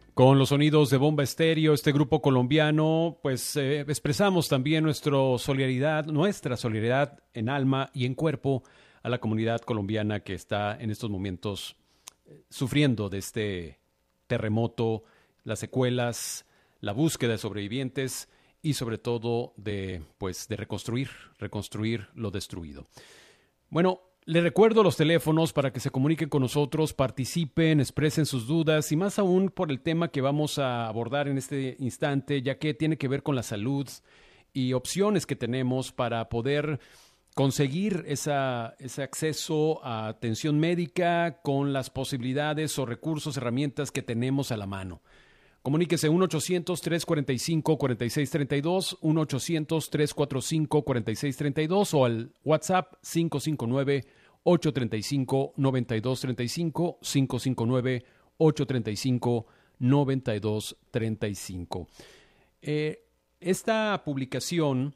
Con los sonidos de Bomba Estéreo, este grupo colombiano, pues expresamos también nuestra solidaridad en alma y en cuerpo a la comunidad colombiana que está en estos momentos sufriendo de este terremoto, las secuelas, la búsqueda de sobrevivientes y sobre todo de reconstruir lo destruido. Bueno, les recuerdo los teléfonos para que se comuniquen con nosotros, participen, expresen sus dudas y más aún por el tema que vamos a abordar en este instante, ya que tiene que ver con la salud y opciones que tenemos para poder conseguir ese acceso a atención médica con las posibilidades o recursos, herramientas que tenemos a la mano. Comuníquese 1-800-345-4632, 1-800-345-4632 o al WhatsApp 559-835-9235, 559-835-9235. Esta publicación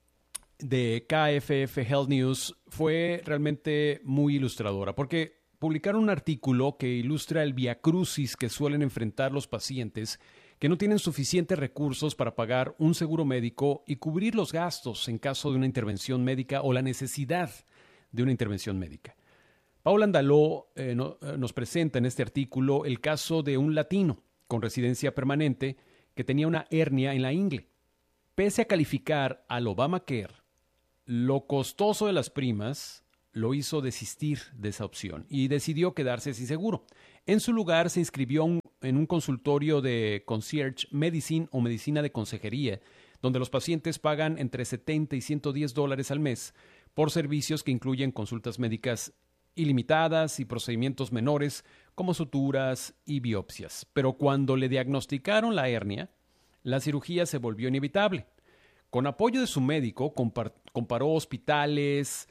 de KFF Health News fue realmente muy ilustradora porque publicaron un artículo que ilustra el viacrucis que suelen enfrentar los pacientes que no tienen suficientes recursos para pagar un seguro médico y cubrir los gastos en caso de una intervención médica o la necesidad de una intervención médica. Paula Andaló nos presenta en este artículo el caso de un latino con residencia permanente que tenía una hernia en la ingle. Pese a calificar al Obamacare, lo costoso de las primas lo hizo desistir de esa opción y decidió quedarse sin seguro. En su lugar se inscribió en un consultorio de concierge medicine o medicina de consejería, donde los pacientes pagan entre $70 y $110 al mes por servicios que incluyen consultas médicas ilimitadas y procedimientos menores como suturas y biopsias. Pero cuando le diagnosticaron la hernia, la cirugía se volvió inevitable. Con apoyo de su médico, comparó hospitales,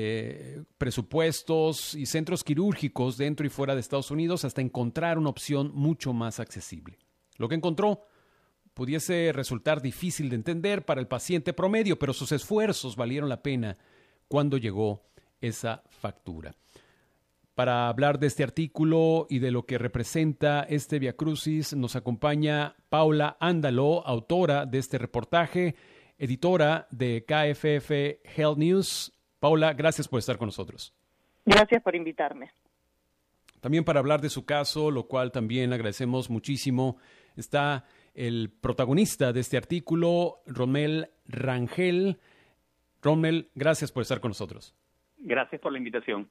presupuestos y centros quirúrgicos dentro y fuera de Estados Unidos hasta encontrar una opción mucho más accesible. Lo que encontró pudiese resultar difícil de entender para el paciente promedio, pero sus esfuerzos valieron la pena cuando llegó esa factura. Para hablar de este artículo y de lo que representa este viacrucis, nos acompaña Paula Andaló, autora de este reportaje, editora de KFF Health News. Paula, gracias por estar con nosotros. Gracias por invitarme. También para hablar de su caso, lo cual también agradecemos muchísimo, está el protagonista de este artículo, Rommel Rangel. Rommel, gracias por estar con nosotros. Gracias por la invitación.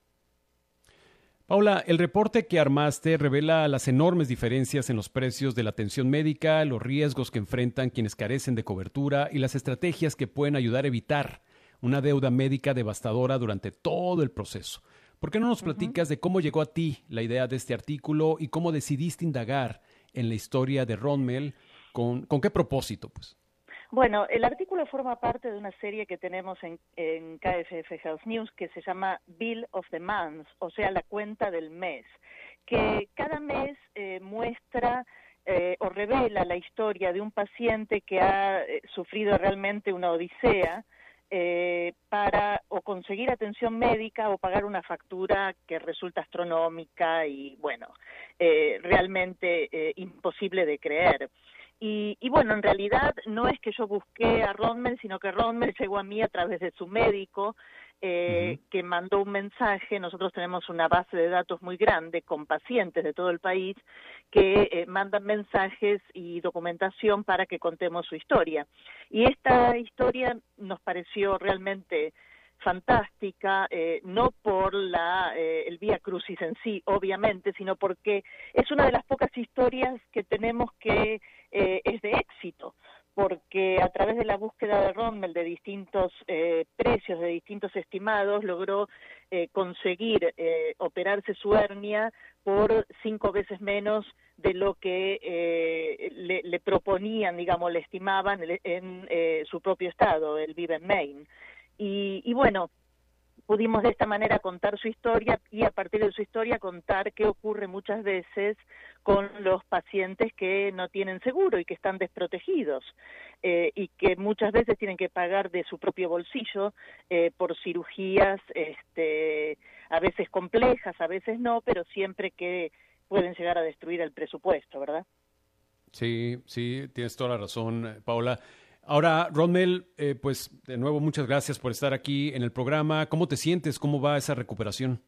Paula, el reporte que armaste revela las enormes diferencias en los precios de la atención médica, los riesgos que enfrentan quienes carecen de cobertura y las estrategias que pueden ayudar a evitar una deuda médica devastadora durante todo el proceso. ¿Por qué no nos platicas de cómo llegó a ti la idea de este artículo y cómo decidiste indagar en la historia de Rommel? ¿Con qué propósito, pues? Bueno, el artículo forma parte de una serie que tenemos en KFF Health News que se llama Bill of the Month, o sea, la cuenta del mes, que cada mes muestra o revela la historia de un paciente que ha sufrido realmente una odisea para o conseguir atención médica o pagar una factura que resulta astronómica y, bueno, realmente imposible de creer. Y bueno, en realidad no es que yo busqué a Rommel, sino que Rommel llegó a mí a través de su médico, que mandó un mensaje. Nosotros tenemos una base de datos muy grande con pacientes de todo el país que mandan mensajes y documentación para que contemos su historia. Y esta historia nos pareció realmente fantástica, no por el Vía Crucis en sí, obviamente, sino porque es una de las pocas historias que tenemos que es de éxito, porque a través de la búsqueda de Rommel de distintos precios, de distintos estimados, logró conseguir operarse su hernia por 5 veces menos de lo que le proponían, digamos, le estimaban en su propio estado. Él vive en Maine. Y bueno, pudimos de esta manera contar su historia y a partir de su historia contar qué ocurre muchas veces con los pacientes que no tienen seguro y que están desprotegidos y que muchas veces tienen que pagar de su propio bolsillo por cirugías a veces complejas, a veces no, pero siempre que pueden llegar a destruir el presupuesto, ¿verdad? Sí, sí, tienes toda la razón, Paula. Ahora, Ronmel, pues de nuevo muchas gracias por estar aquí en el programa. ¿Cómo te sientes? ¿Cómo va esa recuperación?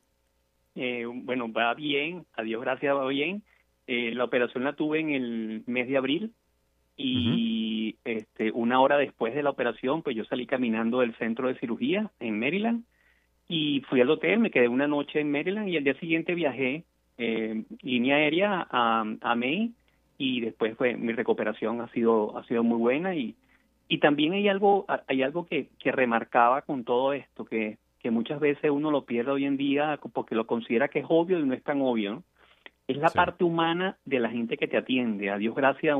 Bueno, va bien, a Dios gracias, va bien. La operación la tuve en el mes de abril Ujú. y una hora después de la operación, pues yo salí caminando del centro de cirugía en Maryland y fui al hotel, me quedé una noche en Maryland y al día siguiente viajé línea aérea a Maine y después mi recuperación ha sido muy buena y también hay algo que remarcaba con todo esto, que muchas veces uno lo pierde hoy en día porque lo considera que es obvio y no es tan obvio, ¿no? Es la Sí, parte humana de la gente que te atiende. A Dios gracias,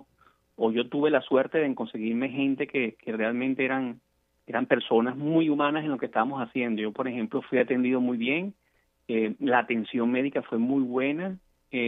yo tuve la suerte de conseguirme gente que realmente eran personas muy humanas en lo que estábamos haciendo. Yo, por ejemplo, fui atendido muy bien, la atención médica fue muy buena,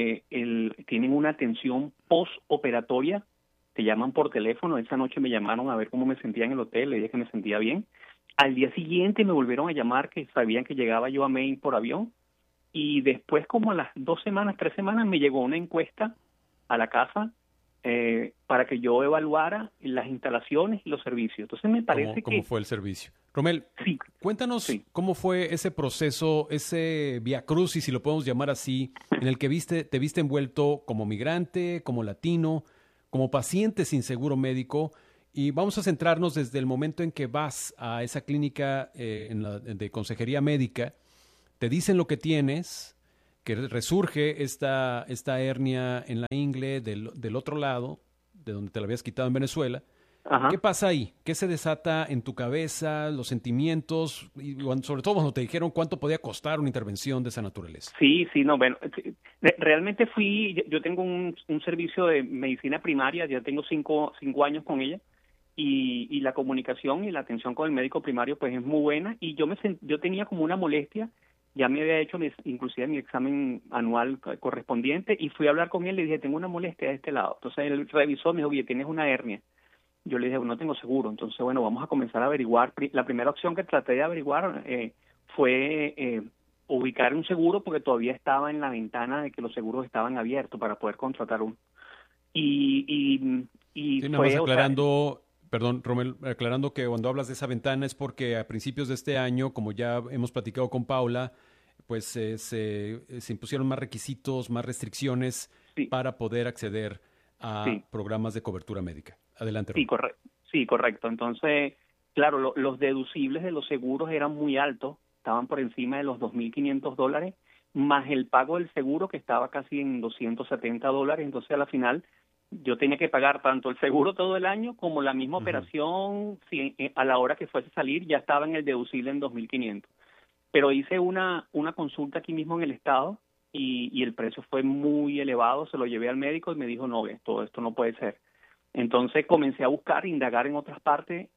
tienen una atención postoperatoria, te llaman por teléfono, esa noche me llamaron a ver cómo me sentía en el hotel, le dije que me sentía bien. Al día siguiente me volvieron a llamar que sabían que llegaba yo a Maine por avión y después como a las 2 semanas, 3 semanas me llegó una encuesta a la casa para que yo evaluara las instalaciones y los servicios. Entonces me ¿cómo, parece cómo que fue el servicio? Romel, sí, cuéntanos sí. cómo fue ese proceso, ese vía crucis, si lo podemos llamar así, en el que te viste envuelto como migrante, como latino, como paciente sin seguro médico. Y vamos a centrarnos desde el momento en que vas a esa clínica de consejería médica, te dicen lo que tienes, que resurge esta hernia en la ingle del otro lado, de donde te la habías quitado en Venezuela. ¿Qué Ajá. pasa ahí? ¿Qué se desata en tu cabeza, los sentimientos, y sobre todo cuando te dijeron cuánto podía costar una intervención de esa naturaleza? Sí, sí, no, bueno, sí, realmente yo tengo un servicio de medicina primaria, ya tengo cinco años con ella, y la comunicación y la atención con el médico primario pues es muy buena, y yo tenía como una molestia, ya me había hecho inclusive mi examen anual correspondiente, y fui a hablar con él, le dije, tengo una molestia de este lado, entonces él revisó, me dijo, oye, tienes una hernia. Yo le dije, no tengo seguro, entonces bueno, vamos a comenzar a averiguar. La primera opción que traté de averiguar fue ubicar un seguro porque todavía estaba en la ventana de que los seguros estaban abiertos para poder contratar uno. Y Sí, nada más fue, o sea, aclarando, perdón, Romel, aclarando que cuando hablas de esa ventana es porque a principios de este año, como ya hemos platicado con Paula, pues se impusieron más requisitos, más restricciones sí, para poder acceder a sí, programas de cobertura médica. Adelante, sí, Romel. correcto, sí, correcto. Entonces, claro, los deducibles de los seguros eran muy altos, estaban por encima de los $2,500, más el pago del seguro que estaba casi en $270. Entonces, a la final, yo tenía que pagar tanto el seguro todo el año como la misma Ujú. operación, si, a la hora que fuese a salir, ya estaba en el deducible en 2,500. Pero hice una consulta aquí mismo en el estado y el precio fue muy elevado, se lo llevé al médico y me dijo, no, esto no puede ser. Entonces comencé a buscar, indagar en otras partes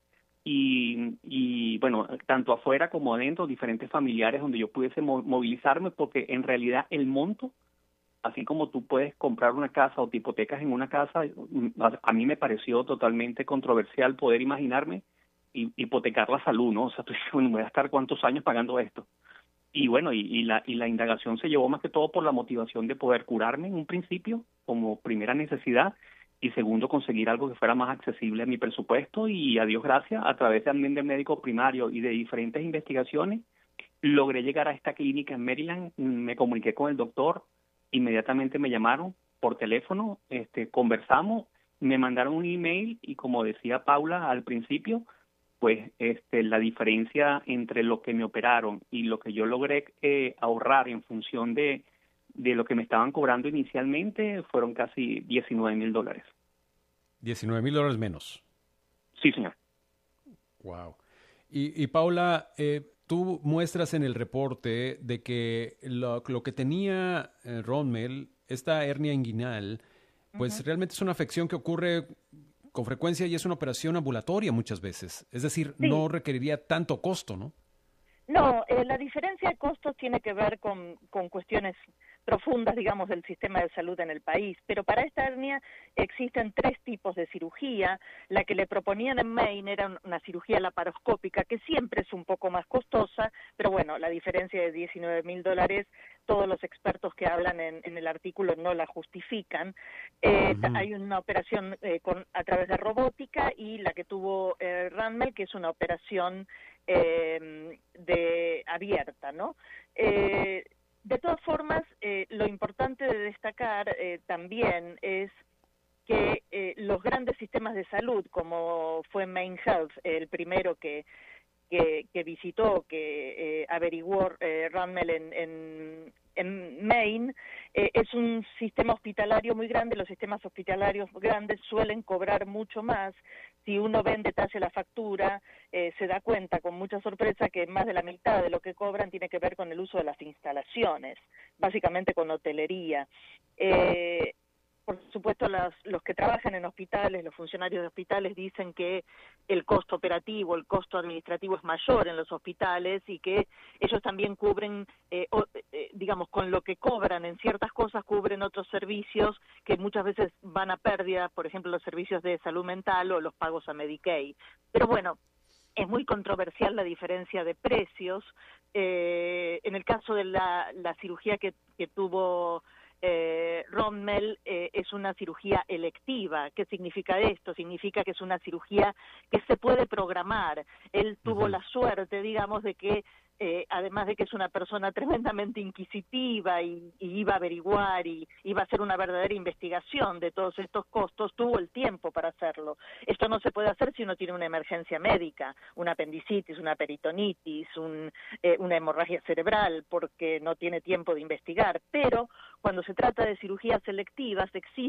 y bueno, tanto afuera como adentro, diferentes familiares donde yo pudiese movilizarme, porque en realidad el monto, así como tú puedes comprar una casa o te hipotecas en una casa, a mí me pareció totalmente controversial poder imaginarme hipotecar la salud, ¿no? O sea, tú dices, bueno, voy a estar cuántos años pagando esto. Y bueno, y la indagación se llevó más que todo por la motivación de poder curarme en un principio como primera necesidad y segundo conseguir algo que fuera más accesible a mi presupuesto y a Dios gracias, a través también del médico primario y de diferentes investigaciones, logré llegar a esta clínica en Maryland, me comuniqué con el doctor, inmediatamente me llamaron por teléfono, conversamos, me mandaron un email y como decía Paula al principio, pues la diferencia entre lo que me operaron y lo que yo logré ahorrar en función de lo que me estaban cobrando inicialmente fueron casi $19,000. $19,000 menos. Sí, señor. Wow. Y Paula, tú muestras en el reporte de que lo que tenía Ronmel, esta hernia inguinal, pues Ujú. realmente es una afección que ocurre con frecuencia y es una operación ambulatoria muchas veces. Es decir, no Sí, requeriría tanto costo, ¿no? no, la diferencia de costos tiene que ver con cuestiones profundas, digamos, del sistema de salud en el país. Pero para esta hernia existen 3 tipos de cirugía. La que le proponían en Maine era una cirugía laparoscópica, que siempre es un poco más costosa, pero bueno, la diferencia de $19,000, todos los expertos que hablan en el artículo no la justifican. Hay una operación a través de robótica, y la que tuvo Randmel, que es una operación abierta, ¿no? De todas formas, lo importante de destacar también es que los grandes sistemas de salud, como fue Maine Health, el primero que visitó, que averiguó Randmel en Maine, es un sistema hospitalario muy grande. Los sistemas hospitalarios grandes suelen cobrar mucho más. Si uno ve en detalle la factura, se da cuenta con mucha sorpresa que más de la mitad de lo que cobran tiene que ver con el uso de las instalaciones, básicamente con hotelería. Por supuesto, los que trabajan en hospitales, los funcionarios de hospitales, dicen que el costo operativo, el costo administrativo es mayor en los hospitales, y que ellos también cubren, digamos, con lo que cobran en ciertas cosas, cubren otros servicios que muchas veces van a pérdida, por ejemplo, los servicios de salud mental o los pagos a Medicaid. Pero bueno, es muy controversial la diferencia de precios. En el caso de la cirugía que tuvo Randmel, es una cirugía electiva. ¿Qué significa esto? Significa que es una cirugía que se puede programar. Él tuvo la suerte, digamos, de que además de que es una persona tremendamente inquisitiva y iba a averiguar y iba a hacer una verdadera investigación de todos estos costos, tuvo el tiempo para hacerlo. Esto no se puede hacer si uno tiene una emergencia médica, una apendicitis, una peritonitis, una hemorragia cerebral, porque no tiene tiempo de investigar. Pero cuando se trata de cirugías selectivas, existe